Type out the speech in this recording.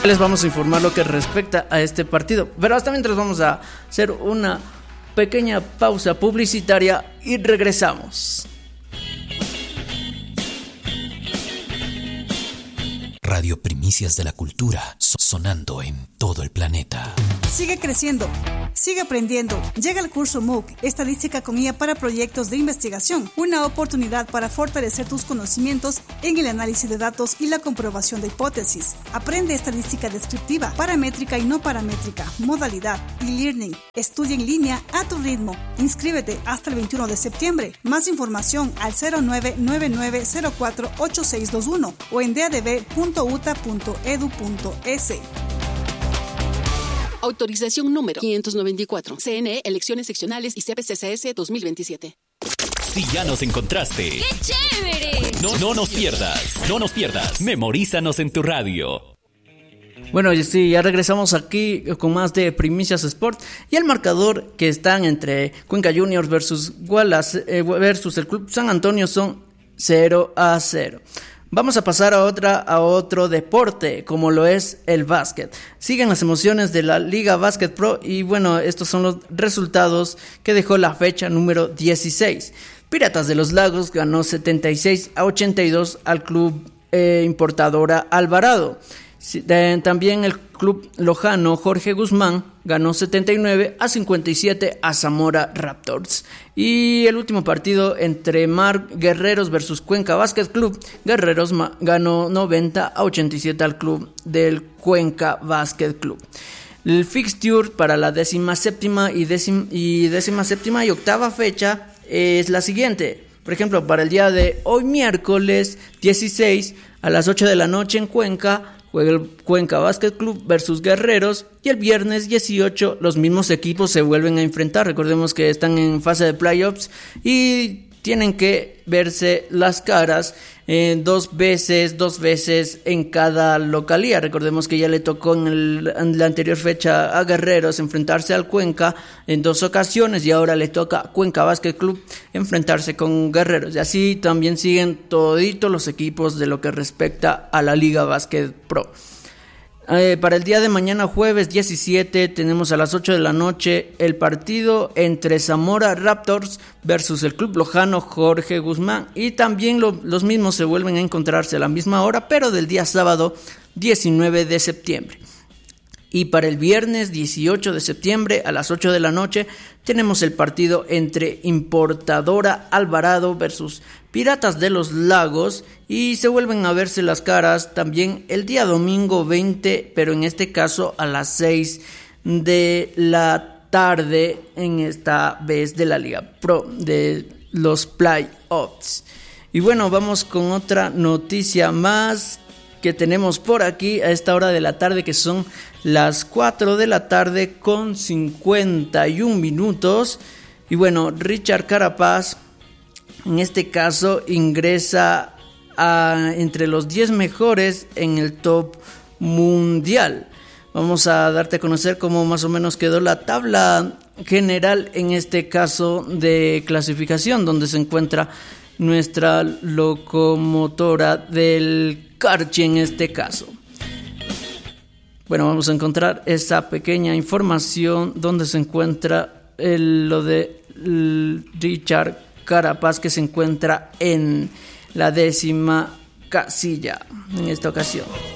Les vamos a informar lo que respecta a este partido, pero hasta mientras vamos a hacer una pequeña pausa publicitaria y regresamos. Radio Primicias de la Cultura, sonando en todo el planeta. Sigue creciendo, sigue aprendiendo. Llega el curso MOOC, Estadística con IA para proyectos de investigación. Una oportunidad para fortalecer tus conocimientos en el análisis de datos y la comprobación de hipótesis. Aprende estadística descriptiva, paramétrica y no paramétrica, modalidad y learning. Estudia en línea a tu ritmo. Inscríbete hasta el 21 de septiembre. Más información al 0999048621 o en dadb.uta.edu.es. Autorización número 594. CNE, Elecciones Seccionales y CPCCS 2027. Si ya nos encontraste, ¡qué chévere! No nos pierdas. Memorízanos en tu radio. Bueno, sí, ya regresamos aquí con más de Primicias Sport y el marcador que están entre Cuenca Juniors versus Wallace versus el Club San Antonio son 0-0. Vamos a pasar a otro deporte, como lo es el básquet. Siguen las emociones de la Liga Básquet Pro y bueno, estos son los resultados que dejó la fecha número 16. Piratas de los Lagos ganó 76-82 al Club Importadora Alvarado. También el Club Lojano Jorge Guzmán ganó 79-57 a Zamora Raptors. Y el último partido entre Mar Guerreros versus Cuenca Básquet Club, Guerreros ganó 90-87 al club del Cuenca Básquet Club. El fixture para la 17ª y octava fecha es la siguiente. Por ejemplo, para el día de hoy, miércoles 16 a las 8 de la noche en Cuenca, juega el Cuenca Básquet Club versus Guerreros, y el viernes 18 los mismos equipos se vuelven a enfrentar. Recordemos que están en fase de playoffs y tienen que verse las caras dos veces en cada localía. Recordemos que ya le tocó en la anterior fecha a Guerreros enfrentarse al Cuenca en 2 ocasiones y ahora le toca a Cuenca Básquet Club enfrentarse con Guerreros. Y así también siguen toditos los equipos de lo que respecta a la Liga Básquet Pro. Para el día de mañana, jueves 17, tenemos a las 8 de la noche el partido entre Zamora Raptors versus el Club Lojano Jorge Guzmán. Y también los mismos se vuelven a encontrarse a la misma hora, pero del día sábado 19 de septiembre. Y para el viernes 18 de septiembre a las 8 de la noche tenemos el partido entre Importadora Alvarado versus Piratas de los Lagos y se vuelven a verse las caras también el día domingo 20, pero en este caso a las 6 de la tarde en esta vez de la Liga Pro de los playoffs. Y bueno, vamos con otra noticia más que tenemos por aquí a esta hora de la tarde, que son las 4 de la tarde con 51 minutos. Y bueno, Richard Carapaz en este caso ingresa entre los 10 mejores en el top mundial. Vamos a darte a conocer cómo más o menos quedó la tabla general en este caso de clasificación, donde se encuentra nuestra locomotora del Carchi en este caso. Bueno, vamos a encontrar esa pequeña información donde se encuentra lo de Richard Carapaz, que se encuentra en la 10ª casilla en esta ocasión.